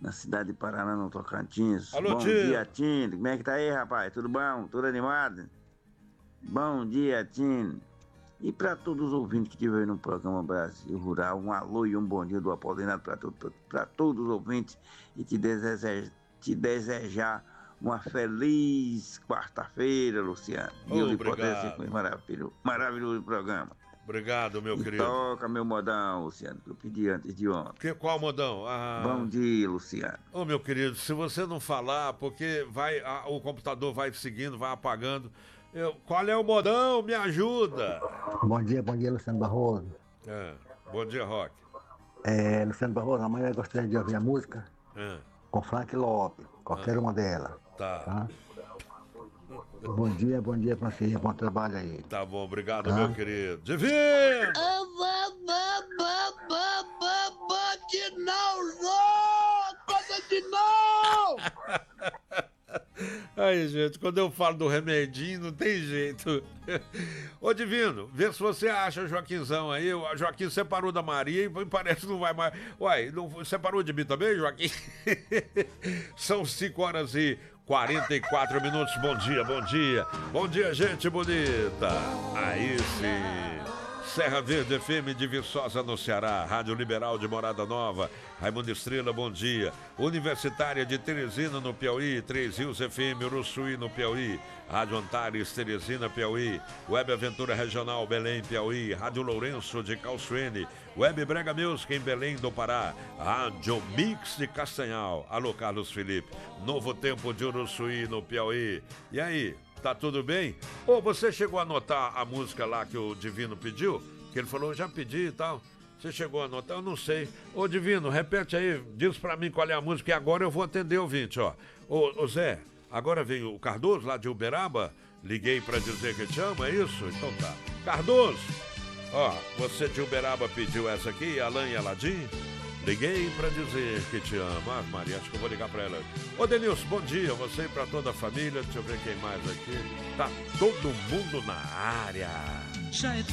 na cidade de Paraná, no Tocantins. Alô, Bom dia, Tino. Como é que tá aí, rapaz? Tudo bom? Tudo animado? Bom dia, Tino. E para todos os ouvintes que estiverem no programa Brasil Rural, um alô e um bom dia do Apolinado para todos os ouvintes e te desejar uma feliz quarta-feira, Luciano. Dia de potência com esse maravilhoso programa. Obrigado, meu querido. Toca meu modão, Luciano, que eu pedi antes de ontem. Qual modão? Bom dia, Luciano. Ô, meu querido, se você não falar, porque o computador vai seguindo, vai apagando. Qual é o modão? Me ajuda. Bom dia, Luciano Barroso. Bom dia, Rock. Luciano Barroso, amanhã eu gostaria de ouvir a música com Frank Lopes, qualquer uma delas. Tá. Bom dia pra você, bom trabalho aí. Tá bom, obrigado, meu querido. Divino! Aí, gente, quando eu falo do remedinho, não tem jeito. Ô, Divino, vê se você acha o Joaquinzão aí. O Joaquim separou da Maria e parece que não vai mais. Uai, não separou de mim também, Joaquim? São 5h44. Bom dia, bom dia. Bom dia, gente bonita. Aí sim. Serra Verde FM de Viçosa, no Ceará. Rádio Liberal de Morada Nova. Raimundo Estrela, bom dia. Universitária de Teresina, no Piauí. Três Rios FM, Uruçuí, no Piauí. Rádio Antares, Teresina, Piauí. Web Aventura Regional, Belém, Piauí. Rádio Lourenço, de Calçoene. Web Brega Music, em Belém do Pará. Rádio Mix de Castanhal. Alô, Carlos Felipe. Novo Tempo de Uruçuí, no Piauí. E aí? Tá tudo bem? Você chegou a anotar a música lá que o Divino pediu? Que ele falou, já pedi e tal. Você chegou a anotar? Eu não sei. Divino, repete aí, diz pra mim qual é a música e agora eu vou atender o ouvinte, ó. Ô Zé, agora veio o Cardoso lá de Uberaba. Liguei pra dizer que te ama, é isso? Então tá. Cardoso, você de Uberaba pediu essa aqui, Alan e Aladim. Liguei pra dizer que te amo. Maria, acho que eu vou ligar pra ela. Ô, Denilson, bom dia. Você e pra toda a família. Deixa eu ver quem mais aqui. Tá todo mundo na área. Já é